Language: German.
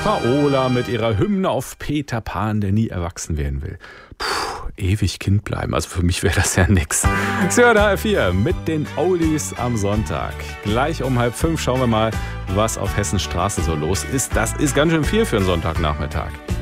Paola mit ihrer Hymne auf Peter Pan, der nie erwachsen werden will. Ewig Kind bleiben, also für mich wäre das ja nix. Sie hören HR4 mit den Oldies am Sonntag. Gleich um 4:30 schauen wir mal, was auf Hessens Straße so los ist. Das ist ganz schön viel für einen Sonntagnachmittag.